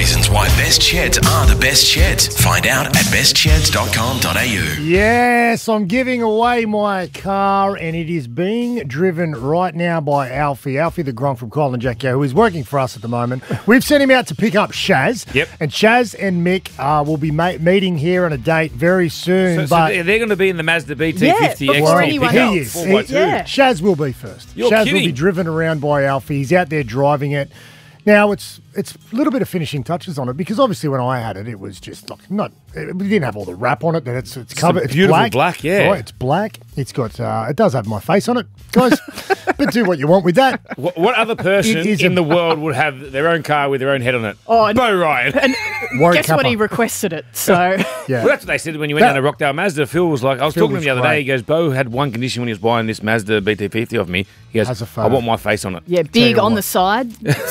reasons why best sheds are the best sheds. Find out at bestsheds.com.au. Yes, I'm giving away my car, and it is being driven right now by Alfie. Alfie the Gronk from Kyle and Jacko, who is working for us at the moment. We've sent him out to pick up Shaz. Yep. And Shaz and Mick will be meeting here on a date very soon. So they're going to be in the Mazda BT50 before XT anyone pickup. else. He is. 4x2. Yeah. Shaz will be first. You're Shaz kidding. will be driven around by Alfie. He's out there driving it. Now, it's a little bit of finishing touches on it because obviously when I had it, it was just like we didn't have all the wrap on it. It's covered. It's beautiful black. black, yeah. Right, it's black. It's got. It does have my face on it, guys. But do what you want with that. What other person It is in the world would have their own car with their own head on it? Oh, and- Bo Ryan. And Warwick guess what? Kappa. He requested it. So Yeah. Well, that's what they said when you went down to Rockdale Mazda. Phil was like, I was Phil talking to him was the other great. day. He goes, Bo had one condition when he was buying this Mazda BT50 of me. He goes, Has a I photo. want my face on it. yeah, big you on what. the side.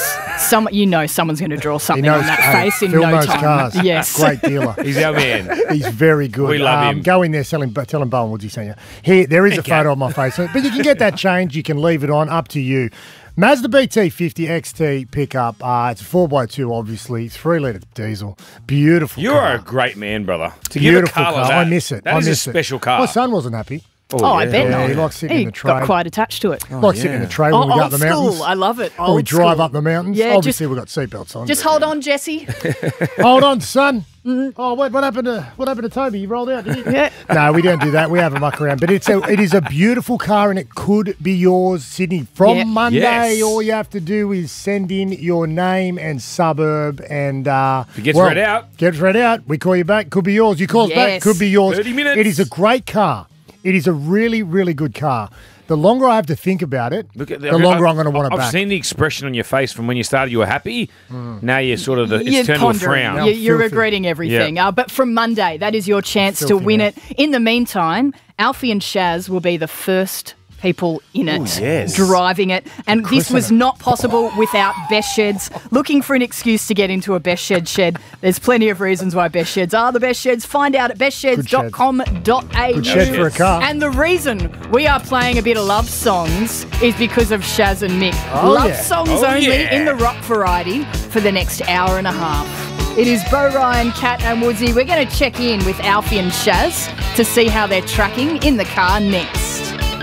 Someone's going to draw something He knows on that face in Phil no knows time. cars. Yes. Great dealer. He's our man. He's very good. We love him. Go in there, tell him Bowen Woods he's saying you. Here, there is a photo of my face, but you can get that changed. You can leave it on. Up to you. Mazda BT50 XT pickup. It's a 4x2, obviously, 3-litre diesel. Beautiful. You car. are a great man, brother. To Beautiful give a car, like car. that, I miss it. That I is a miss it. special car. My son wasn't happy. Oh, I bet Yeah, not. he likes sitting in the got tray. quite attached to it. Like sitting in the tray when we go old up the mountains. school. I love it. When we Old drive school. up the mountains. Yeah, Obviously, we've got seatbelts on. Just hold on, Jesse. Hold on, son. Oh, wait, what happened to Toby? You rolled out, didn't you? Yeah. No, we don't do that. We have a muck around. But it is a beautiful car, and it could be yours, Sydney. From Yep. Monday, Yes. all you have to do is send in your name and suburb, and If it gets read out. Gets read out. We call you back. Could be yours. You call us back. Yes. Could be yours. 30 minutes. It is a great car. It is a really, really good car. The longer I have to think about it, Look at the longer I'm going to want it I've back. seen the expression on your face from when you started. You were happy. Now you're sort of You're it's turned pondering. to a frown. Yeah. You're Filthy. regretting everything. But from Monday, that is your chance to Filthy, win man. it. In the meantime, Alfie and Shaz will be the first people in it, yes. driving it. And this was Christening. not possible without Best Sheds. Looking for an excuse to get into a Best shed. There's plenty of reasons why Best Sheds are the best sheds. Find out at bestsheds.com.au. Good shed for a car. And the reason we are playing a bit of love songs is because of Shaz and Mick. Oh, love yeah. songs Oh, only yeah. in the rock variety for the next hour and a half. It is Bo Ryan, Kat and Woodsy. We're going to check in with Alfie and Shaz to see how they're tracking in the car next.